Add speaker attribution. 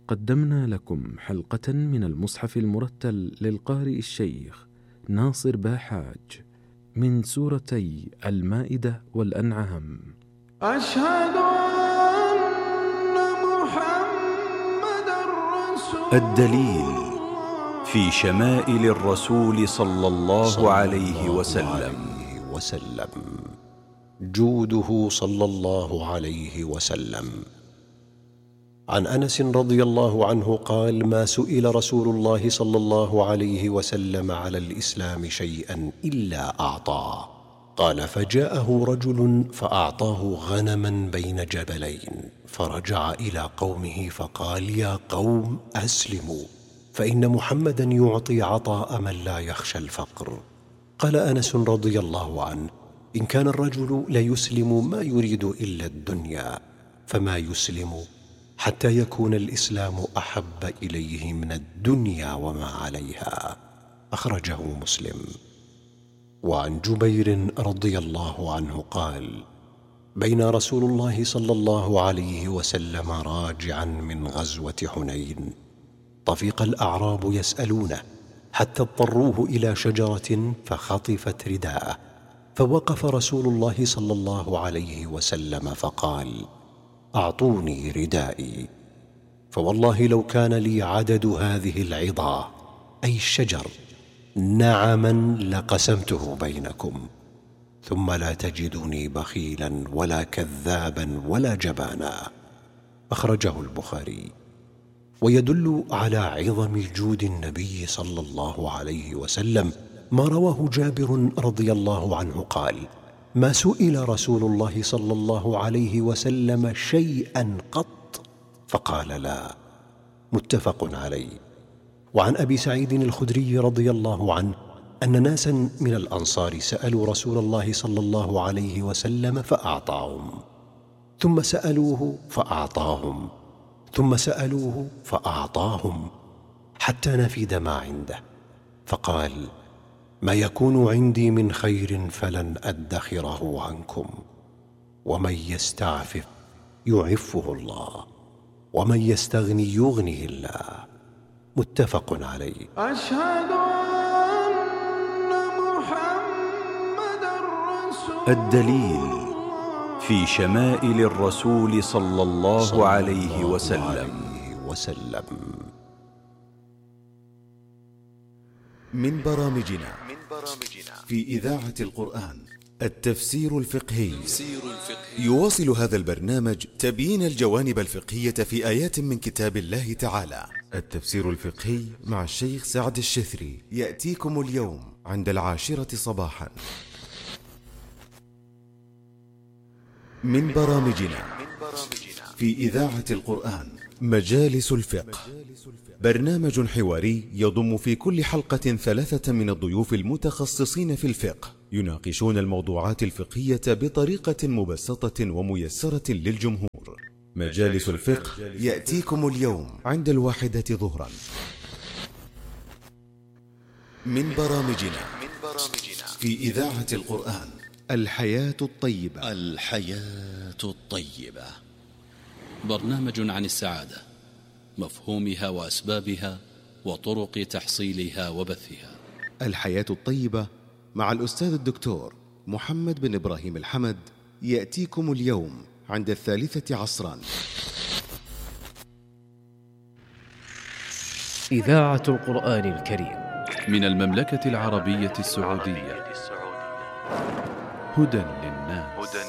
Speaker 1: قدمنا لكم حلقة من المصحف المرتل للقارئ الشيخ ناصر باحاج من سورتي المائدة والأنعام.
Speaker 2: أشهد أن محمدًا رسول
Speaker 3: الدليل في شمائل الرسول صلى الله عليه وسلم.
Speaker 4: جوده صلى الله عليه وسلم. عن أنس رضي الله عنه قال: ما سئل رسول الله صلى الله عليه وسلم على الإسلام شيئا إلا أعطاه. قال: فجاءه رجل فأعطاه غنما بين جبلين، فرجع إلى قومه فقال: يا قوم أسلموا، فإن محمدا يعطي عطاء من لا يخشى الفقر. قال أنس رضي الله عنه: إن كان الرجل ليسلم ما يريد إلا الدنيا، فما يسلم حتى يكون الإسلام أحب إليه من الدنيا وما عليها. أخرجه مسلم. وعن جبير رضي الله عنه قال: بين رسول الله صلى الله عليه وسلم راجعا من غزوة حنين، طفق الأعراب يسألونه حتى اضطروه إلى شجرة فخطفت رداءه، فوقف رسول الله صلى الله عليه وسلم فقال: أعطوني ردائي، فوالله لو كان لي عدد هذه العظى أي الشجر نعما لقسمته بينكم، ثم لا تجدني بخيلا ولا كذابا ولا جبانا. أخرجه البخاري. ويدل على عظم جود النبي صلى الله عليه وسلم ما رواه جابر رضي الله عنه قال: ما سئل رسول الله صلى الله عليه وسلم شيئا قط فقال لا. متفق عليه. وعن أبي سعيد الخدري رضي الله عنه أن ناسا من الأنصار سألوا رسول الله صلى الله عليه وسلم فأعطاهم، ثم سألوه فأعطاهم، ثم سألوه فأعطاهم، حتى نفد ما عنده، فقال: ما يكون عندي من خير فلن أدخره عنكم، ومن يستعفف يعفه الله، ومن يستغني يغنه الله. متفق عليه.
Speaker 2: أشهد أن محمدًا رسول
Speaker 3: الدليل في شمائل الرسول صلى الله عليه وسلم.
Speaker 5: من برامجنا في إذاعة القرآن التفسير الفقهي. يواصل هذا البرنامج تبيين الجوانب الفقهية في آيات من كتاب الله تعالى. التفسير الفقهي مع الشيخ سعد الشثري يأتيكم اليوم عند 10 صباحا. من برامجنا في إذاعة القرآن مجالس الفقه، برنامج حواري يضم في كل حلقة 3 من الضيوف المتخصصين في الفقه، يناقشون الموضوعات الفقهية بطريقة مبسطة وميسرة للجمهور. مجالس الفقه يأتيكم اليوم عند 1 ظهرا. من برامجنا في إذاعة القرآن الحياة الطيبة.
Speaker 6: برنامج عن السعادة، مفهومها وأسبابها وطرق تحصيلها وبثها.
Speaker 5: الحياة الطيبة مع الأستاذ الدكتور محمد بن إبراهيم الحمد يأتيكم اليوم عند 3 عصرا.
Speaker 7: إذاعة القرآن الكريم
Speaker 6: من المملكة العربية السعودية، هدى للناس.